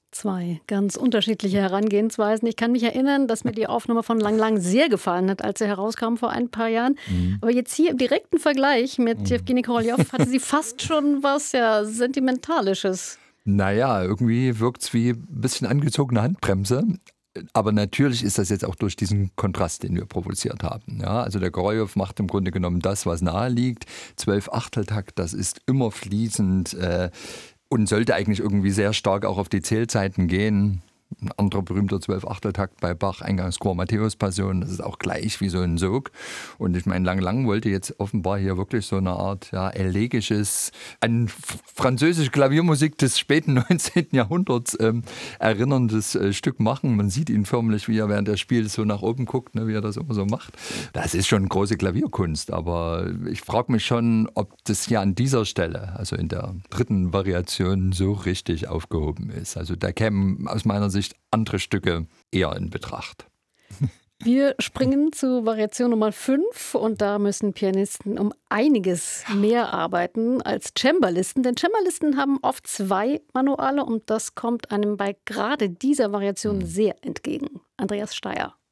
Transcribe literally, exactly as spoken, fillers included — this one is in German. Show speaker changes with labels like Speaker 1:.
Speaker 1: Zwei ganz unterschiedliche Herangehensweisen. Ich kann mich erinnern, dass mir die Aufnahme von Lang Lang sehr gefallen hat, als sie herauskam vor ein paar Jahren.
Speaker 2: Mhm.
Speaker 1: Aber jetzt hier im direkten Vergleich mit
Speaker 2: Mhm.
Speaker 1: Jewgeni Koroljow hatte sie fast schon was ja Sentimentalisches.
Speaker 2: Naja, irgendwie wirkt es wie ein bisschen angezogene Handbremse. Aber natürlich ist das jetzt auch durch diesen Kontrast, den wir provoziert haben. Ja, also der Koroljow macht im Grunde genommen das, was nahe liegt. Zwölf Achteltakt, das ist immer fließend äh, und sollte eigentlich irgendwie sehr stark auch auf die Zählzeiten gehen. Ein anderer berühmter Zwölf-Achteltakt bei Bach, Eingangschor Matthäus-Passion, das ist auch gleich wie so ein Sog. Und ich meine, Lang Lang wollte jetzt offenbar hier wirklich so eine Art ja, elegisches, an französische Klaviermusik des späten neunzehnten Jahrhunderts ähm, erinnerndes äh, Stück machen. Man sieht ihn förmlich, wie er während er spielt so nach oben guckt, ne, wie er das immer so macht. Das ist schon große Klavierkunst, aber ich frage mich schon, ob das hier an dieser Stelle, also in der dritten Variation, so richtig aufgehoben ist. Also da kämen aus meiner Sicht andere Stücke eher in Betracht.
Speaker 1: Wir springen zu Variation Nummer fünf und da müssen Pianisten um einiges mehr arbeiten als Cembalisten, denn Cembalisten haben oft zwei Manuale und das kommt einem bei gerade dieser Variation sehr entgegen. Andreas Steyer.